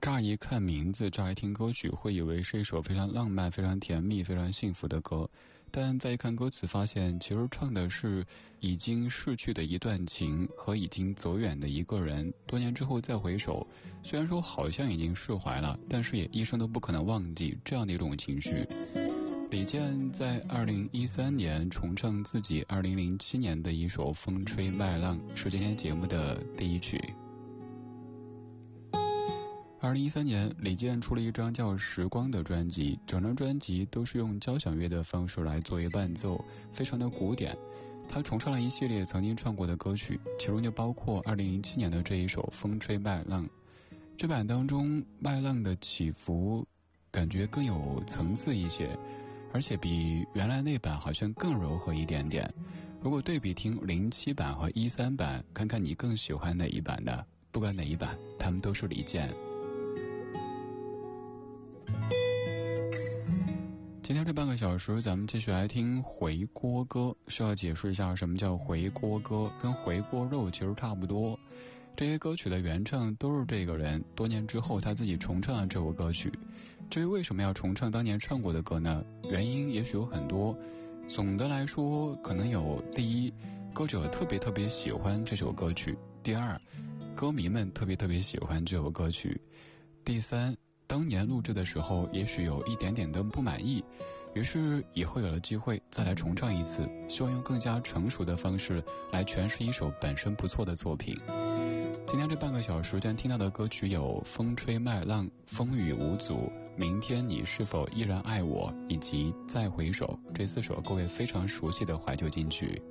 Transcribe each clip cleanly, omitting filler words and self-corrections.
乍一看名字，乍一听歌曲，会以为是一首非常浪漫、非常甜蜜、非常幸福的歌，但再一看歌词，发现其实唱的是已经逝去的一段情和已经走远的一个人，多年之后再回首，虽然说好像已经释怀了，但是也一生都不可能忘记这样的一种情绪。李健在2013年重唱自己2007年的一首《风吹麦浪》，是今天节目的第一曲。2013年，李健出了一张叫《时光》的专辑，整张专辑都是用交响乐的方式来作为伴奏，非常的古典。他重唱了一系列曾经唱过的歌曲，其中就包括2007年的这一首《风吹麦浪》。这版当中，麦浪的起伏感觉更有层次一些，而且比原来那版好像更柔和一点点。如果对比听07版和13版，看看你更喜欢哪一版的？不管哪一版，他们都是李健。今天这半个小时，咱们继续来听回锅歌。需要解释一下什么叫回锅歌，跟回锅肉其实差不多。这些歌曲的原唱都是这个人，多年之后他自己重唱了这首歌曲。至于为什么要重唱当年唱过的歌呢？原因也许有很多。总的来说，可能有第一，歌者特别喜欢这首歌曲；第二，歌迷们特别喜欢这首歌曲；第三，当年录制的时候也许有一点点的不满意，于是以后有了机会再来重唱一次，希望用更加成熟的方式来诠释一首本身不错的作品。今天这半个小时将听到的歌曲有《风吹麦浪》、《风雨无阻》、《明天你是否依然爱我》以及《再回首》，这4首各位非常熟悉的怀旧金曲。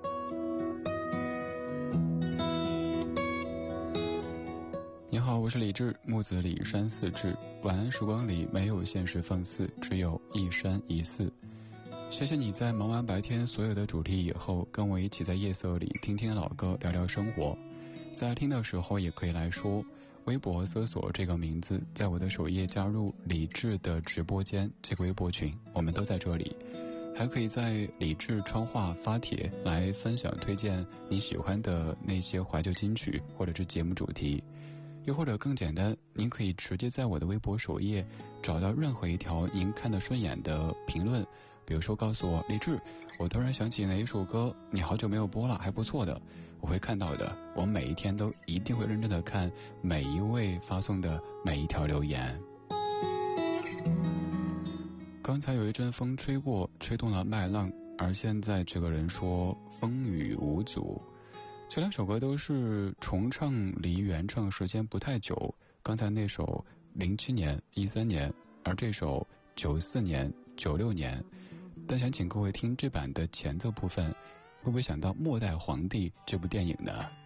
你好，我是李志，木子李山寺志。晚安时光里没有现实放肆，只有一山一寺。谢谢你在忙完白天所有的主题以后，跟我一起在夜色里听听老歌，聊聊生活。在听的时候也可以来说，微博搜索这个名字，在我的首页加入李志的直播间这个微博群，我们都在这里。还可以在李志窗话发帖来分享推荐你喜欢的那些怀旧金曲或者是节目主题。又或者更简单，您可以直接在我的微博首页找到任何一条您看得顺眼的评论，比如说告诉我，李志，我突然想起哪一首歌你好久没有播了，还不错的，我会看到的。我每一天都一定会认真的看每一位发送的每一条留言。刚才有一阵风吹过，吹动了麦浪，而现在这个人说风雨无阻。这两首歌都是重唱，离原唱时间不太久。刚才那首07年、13年，而这首94年、96年。但想请各位听这版的前奏部分，会不会想到《末代皇帝》这部电影呢？